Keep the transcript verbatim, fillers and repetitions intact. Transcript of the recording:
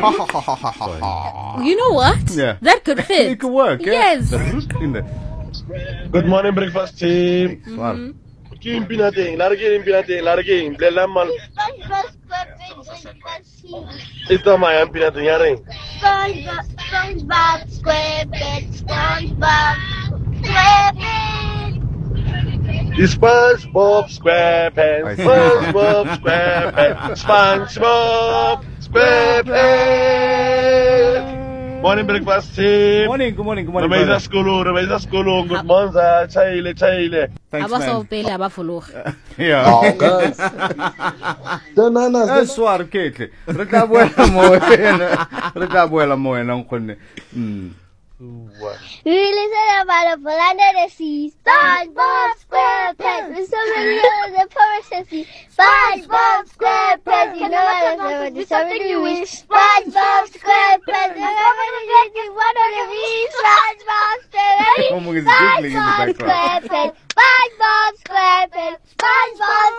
You know what? Yeah. That could fit. It could work, yeah? Yes. The root in there. Good morning, breakfast team. Wow. Kim pinating, largin pinating, largin, blelamal. Ito mayan pinating yaring. SpongeBob, SpongeBob SquarePants, SpongeBob SquarePants. SpongeBob SquarePants, SpongeBob SquarePants, SpongeBob SquarePants. Morning, breakfast team. Morning, good morning, good morning. Remeza skulu, remeza skulu. Good morning, chaile, chaile. Thanks, Aba man. so pele aba follow. Yeah. Oh, guys. Bananas. That's what Kate. Re tla boela mo wena. Re tla boela mo wena nkgonne. Mm. We listen about a pool under the sea. SpongeBob SquarePants. There's so many of the forest sea. SpongeBob SquarePants. You know what I do something you wish. SpongeBob SquarePants. You know what you want to be. SpongeBob SquarePants. Someone is giggling in the SpongeBob background. SquarePants. SpongeBob SquarePants. SpongeBob